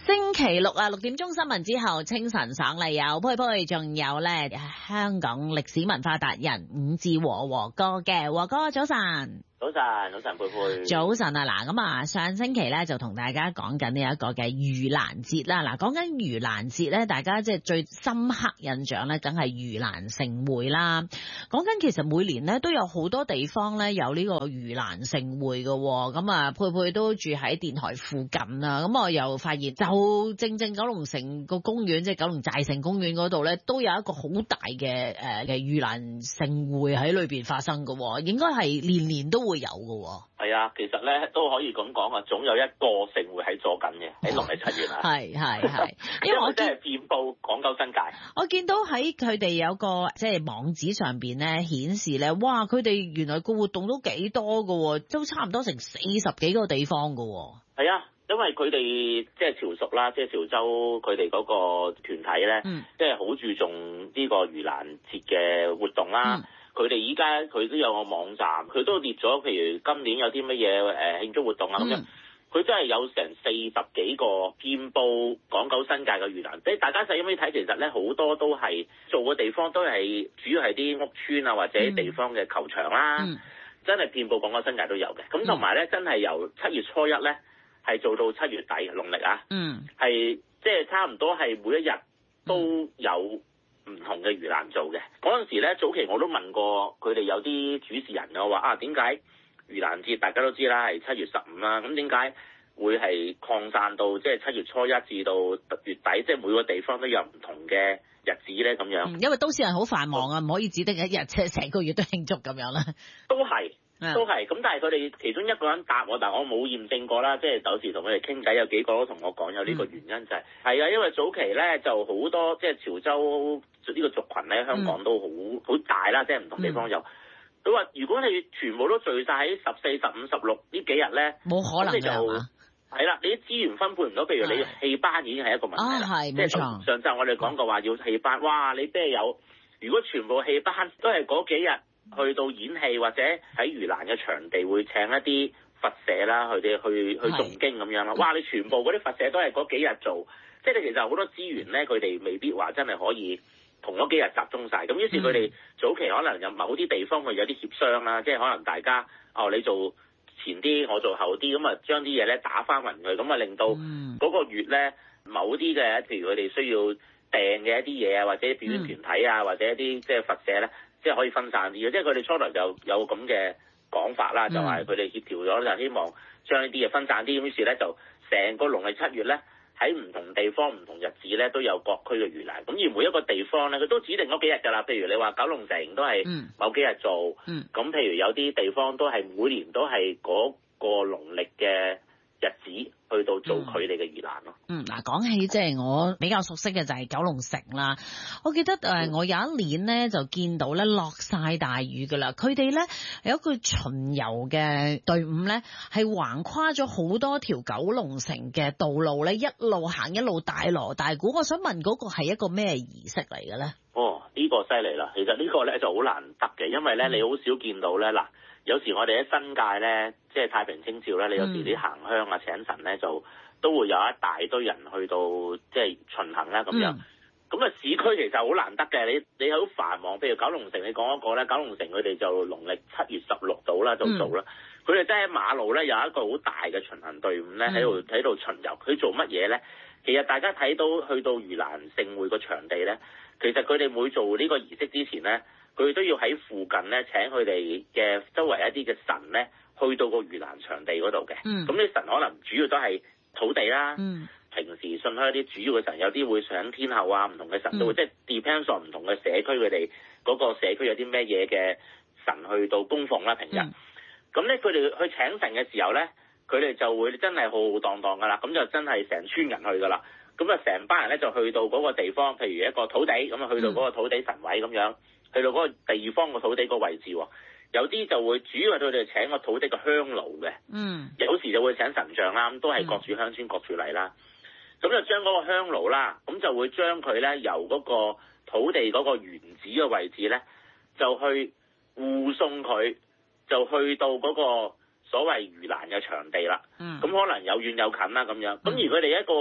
星期六啊，6點鐘新聞之後，清晨爽利有佩佩，仲有咧香港歷史文化達人伍志和哥嘅，和哥早晨。 早晨，佩佩。 早晨啊，嗱咁啊，上星期咧就同大家講緊呢一個嘅盂蘭節啦。嗱，講緊盂蘭節咧，大家即係最深刻印象咧，梗係盂蘭盛會啦。講緊其實每年咧都有好多地方咧有呢個盂蘭盛會嘅。咁啊，佩佩都住喺電台附近啊，咁我又發現就正九龍城個公園，即係九龍寨城公園嗰度咧，都有一個好大嘅盂蘭盛會喺裏邊發生嘅，應該係年年都會有嘅。 係啊，其實咧都可以咁講啊，總有一個盛會喺做緊嘅，喺農曆7月啊。 係， 因為我真係遍佈港九新界。 我見到喺佢哋有個即係網址上邊咧顯示咧，哇！佢哋原來個活動都幾多嘅，都差唔多成40幾個地方嘅。 係啊，因為佢哋即係潮屬啦，即係潮州佢哋嗰個團體咧，即係好注重呢個盂蘭節嘅活動啦。佢哋依家佢都有個網站，佢都列咗，譬如今年有啲乜嘢慶祝活動啊咁樣，佢真係有成40幾個遍佈港九新界嘅盂蘭。即係大家細咁睇，其實咧好多都係做嘅地方都係主要係啲屋邨啊或者地方嘅球場啦，真係遍佈港九新界都有嘅。咁同埋咧，真係由7月初1咧係做到7月底農曆啊，係即係差唔多係每一日都有唔同嘅盂蘭做嘅。嗰陣時咧，早期我都問過佢哋有啲主持人，我話點解盂蘭節大家都知啦，係7月15啦，咁點解會係擴散到即係7月初1至到月底，即係每個地方都有唔同嘅日子咧咁樣？ 因為都市人好繁忙啊，唔可以指定一日，即係成個月都慶祝咁樣啦。 都係。咁，但係佢哋其中一個人答我，但係我冇驗證過啦。即係有時同佢哋傾偈，有幾個都同我講有呢個原因，就係啊，因為早期咧就好多即係潮州呢個族群喺香港都好大啦，即係唔同地方有。佢話如果你全部都聚晒喺14、15、16呢幾日咧， 冇可能㗎。 係啦，你啲資源分配唔到，譬如你戲班已經係一個問題啦。 係冇錯。 上集我哋講過話要戲班，哇！你邊有？如果全部戲班都係嗰幾日去到演戲，或者喺盂蘭嘅場地會請一啲佛社啦，佢哋去誦經咁樣啦。哇！你全部嗰啲佛社都係嗰幾日做，即係你其實好多資源咧，佢哋未必話真係可以同嗰幾日集中晒。咁於是佢哋早期可能有某啲地方佢有啲協商啦，即係可能大家你做前啲，我做後啲，咁啊將啲嘢咧打翻勻佢，咁啊令到嗰個月咧某啲嘅，譬如佢哋需要訂嘅一啲嘢啊，或者表演團體啊，或者一啲即係佛社咧，即係可以分散啲嘅。即係佢哋初來就有咁嘅講法啦，就係佢哋協調咗，就希望將呢啲嘢分散啲。咁於是咧就成個農曆7月咧喺唔同地方、唔同日子咧都有各區嘅盂蘭。咁而每一個地方咧，佢都指定嗰幾日㗎啦。譬如你話九龍城都係某幾日做，咁譬如有啲地方都係每年都係嗰個農曆嘅日子去到做佢哋嘅盂蘭咯。 嗱，講起即係我比較熟悉嘅就係九龍城啦。我記得我有一年咧就見到咧落晒大雨噶啦，佢哋咧有一個巡遊嘅隊伍咧係橫跨咗好多條九龍城嘅道路咧，一路行一路大鑼大鼓。我想問嗰個係一個咩儀式嚟嘅咧？ 呢個犀利啦！其實呢個咧就好難得嘅，因為咧你好少見到咧嗱。有時我哋喺新界咧，即係太平清醮咧，你有時啲行香啊、請神咧，就都會有一大堆人去到即係巡行啦咁樣。咁啊，市區其實好難得嘅，你好繁忙。譬如九龍城，你講一個咧，九龍城佢哋就農曆7月16度啦，就做啦。佢哋真係喺馬路咧有一個好大嘅巡行隊伍咧喺度巡遊。佢做乜嘢咧？其實大家睇到去到盂蘭盛會個場地咧，其實佢哋每做呢個儀式之前咧，佢都要喺附近咧請佢哋嘅周圍一啲嘅神咧去到個盂蘭場地嗰度嘅。咁啲神可能主要都係土地啦。平時信開一啲主要嘅神，有啲會上天后啊，唔同嘅神都會，即係 depends on 唔同嘅社區，佢哋嗰個社區有啲咩嘢嘅神去到供奉啦。平日咁咧，佢哋去請神嘅時候咧，佢哋就會真係浩浩蕩蕩噶啦，咁就真係成村人去噶啦。咁啊，成班人咧就去到嗰個地方，譬如一個土地咁啊，去到嗰個土地神位咁樣，去到嗰個地方個土地個位置喎。有啲就會主要係佢哋請個土地個香爐嘅，有時就會請神像啦，咁都係各處鄉村各處嚟啦。咁就將嗰個香爐啦，咁就會將佢咧由嗰個土地嗰個原址嘅位置咧，就去護送佢，就去到嗰個所謂盂蘭嘅場地啦。咁可能有遠有近啦咁樣。咁而佢哋一個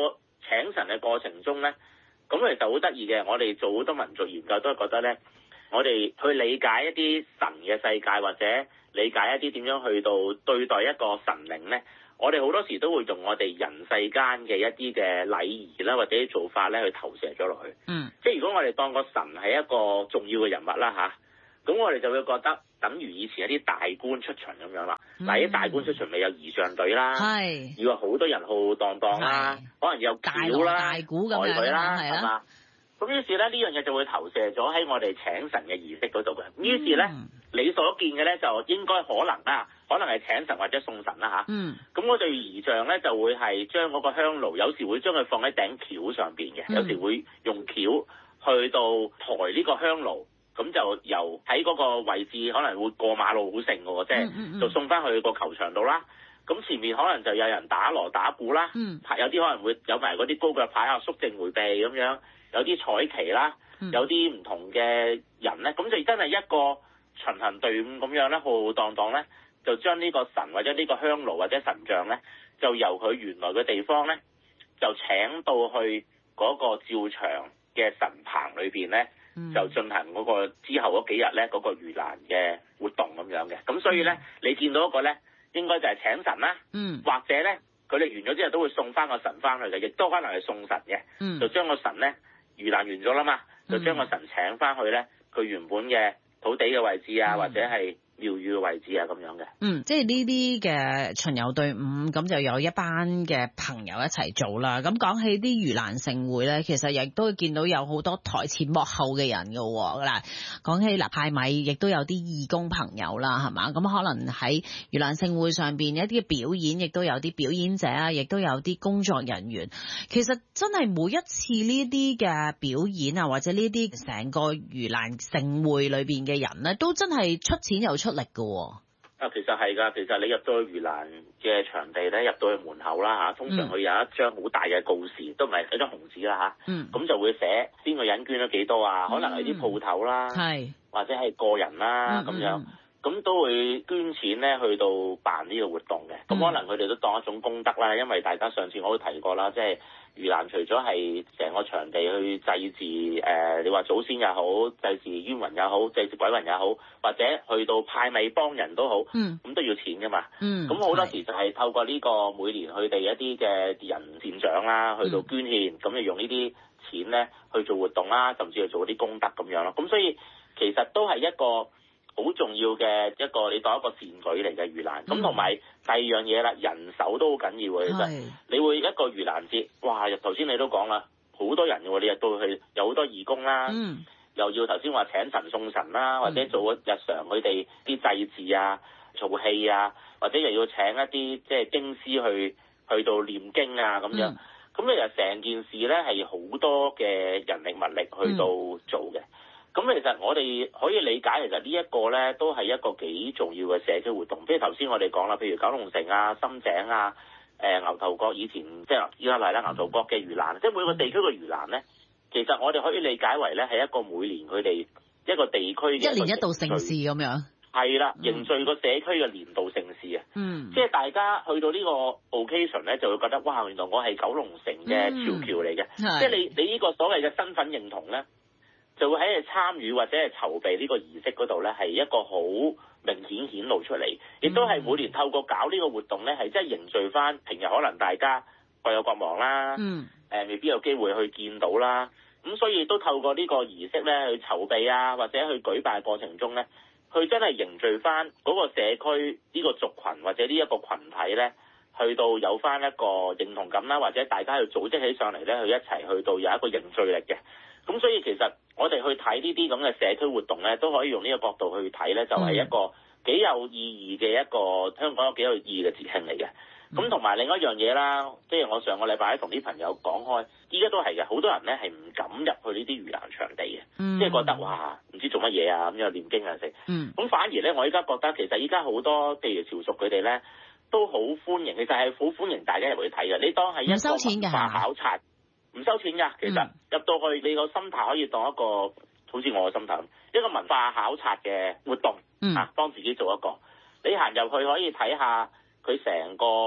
請神嘅過程中咧，咁其實好得意嘅。我哋做好多民族研究都係覺得咧，我哋去理解一啲神嘅世界，或者理解一啲點樣去到對待一個神靈咧，我哋好多時都會用我哋人世間嘅一啲嘅禮儀啦，或者啲做法咧去投射咗落去。即係如果我哋當個神係一個重要嘅人物啦嚇，咁我哋就會覺得等於以前一啲大官出巡咁樣啦。嗱，啲大官出巡咪有儀仗隊啦，要有好多人浩浩蕩蕩啦，可能有轎啦、 大鼓咁樣啦，係嘛？咁於是咧，呢樣嘢就會投射咗喺我哋請神嘅儀式嗰度嘅。於是咧，你所見嘅咧就應該可能係請神或者送神啦嚇。咁我哋儀仗咧就會係將嗰個香爐，有時會將佢放喺頂轎上邊嘅，有時會用轎去到抬呢個香爐，咁就由喺嗰個位置可能會過馬路好盛嘅喎，即係就送翻去個球場度啦。咁前面可能就有人打鑼打鼓啦，有啲可能會有埋嗰啲高腳牌啊、肅靜迴避咁樣。有啲彩旗啦，有啲唔同嘅人咧，咁就真係一個巡行隊伍咁樣咧，浩浩蕩蕩咧，就將呢個神或者呢個香爐或者神像咧，就由佢原來嘅地方咧，就請到去嗰個醮場嘅神棚裏邊咧，就進行嗰個之後嗰幾日咧嗰個盂蘭嘅活動咁樣嘅。咁所以咧，你見到一個咧，應該就係請神啦，或者咧，佢哋完咗之後都會送翻個神翻去嘅，亦都可能係送神嘅，就將個神咧。盂蘭完咗啦嘛，就將個神請翻去咧，佢原本嘅土地嘅位置啊，或者係廟宇嘅位置啊咁樣嘅。 即係呢啲嘅巡遊隊伍，咁就有一班嘅朋友一齊做啦。咁講起啲盂蘭盛會咧，其實亦都見到有好多台前幕後嘅人㗎喎。嗱，講起派米，亦都有啲義工朋友啦，係嘛？咁可能喺盂蘭盛會上邊一啲嘅表演，亦都有啲表演者啊，亦都有啲工作人員。其實真係每一次呢啲嘅表演啊，或者呢啲成個盂蘭盛會裏邊嘅人咧，都真係出錢又出力㗎喎。 其實係㗎，其實你入到去盂蘭嘅場地咧，入到去門口啦嚇，通常佢有一張好大嘅告示，都唔係一張紅紙啦嚇，咁就會寫邊個人捐咗幾多啊，可能係啲鋪頭啦，或者係個人啦咁樣，咁都會捐錢咧去到辦呢個活動嘅，咁可能佢哋都當一種功德啦，因為大家上次我都提過啦，即係盂蘭除咗係成個場地去祭祀你話祖先也好，祭祀冤魂也好，祭祀鬼魂也好，或者去到派米幫人都好，咁都要錢噶嘛。咁好多時就係透過呢個每年佢哋一啲嘅人善長啦，去到捐獻，咁就用呢啲錢咧去做活動啦，甚至去做啲功德咁樣咯。咁所以其實都係一個好重要嘅一個，你當一個善舉嚟嘅盂蘭。咁同埋第二樣嘢啦，人手都好緊要嘅。其實你會一個盂蘭節，哇！頭先你都講啦，好多人嘅喎，你入到去有好多義工啦，又要頭先話請神送神啦，或者做日常佢哋啲祭祀啊、做戲啊，或者又要請一啲即係經師去到念經啊咁樣。咁其實成件事咧係好多嘅人力物力去到做嘅。咁其實我哋可以理解，其實呢一個咧都係一個幾重要嘅社區活動。即係頭先我哋講啦，譬如九龍城啊、深井啊、牛頭角以前即係依家嚟啦，牛頭角嘅盂蘭，即係每個地區嘅盂蘭咧，其實我哋可以理解為咧係一個每年佢哋一個地區嘅一年一度盛事咁樣。 係啦，凝聚個社區嘅年度盛事啊。即係大家去到呢個 occasion 咧，就會覺得哇，原來我係九龍城嘅潮僑嚟嘅。即係你呢個所謂嘅身份認同咧，就會喺你參與或者係籌備呢個儀式嗰度咧，係一個好明顯顯露出嚟，亦都係每年透過搞呢個活動咧，係真係凝聚翻平日可能大家各有各忙啦，未必有機會去見到啦，咁所以都透過呢個儀式咧去籌備啊，或者去舉辦過程中咧，去真係凝聚翻嗰個社區呢個族群或者呢一個群體咧，去到有翻一個認同感啦，或者大家去組織起上嚟咧，去一齊去到有一個凝聚力嘅。咁所以其實我哋去睇呢啲咁嘅社區活動咧，都可以用呢個角度去睇咧，就係一個幾有意義嘅一個香港有幾有意義嘅節慶嚟嘅。咁同埋另一樣嘢啦，即係我上個禮拜同啲朋友講開，依家都係嘅，好多人咧係唔敢入去呢啲盂蘭場地嘅，即係覺得哇唔知做乜嘢啊，咁又念經啊食。咁反而咧，我依家覺得其實依家好多譬如潮屬佢哋咧都好歡迎，其實係好歡迎大家入去睇嘅。你當係一個文化考察。唔收錢㗎，其實入到去你個心態可以當一個好似我嘅心態一個文化考察嘅活動，幫自己做一個。你行入去可以睇下佢成個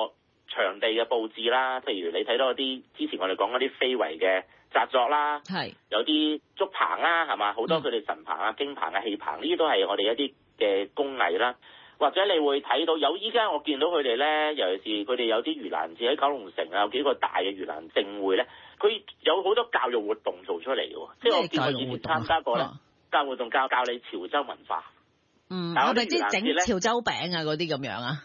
場地嘅佈置啦，譬如你睇到啲之前我哋講嗰啲非遺嘅紮作啦，有啲竹棚啦，係嘛，好多佢哋神棚啊、經棚啊、戲棚，呢啲都係我哋一啲嘅工藝啦。或者你會睇到有依家我見到佢哋咧，尤其是佢哋有啲盂蘭節喺九龍城啊，有幾個大嘅盂蘭盛會咧，佢有好多教育活動做出嚟嘅喎，即係我見過以前參加過咧，教育活動教你潮州文化。 係咪即係整潮州餅啊嗰啲咁樣啊？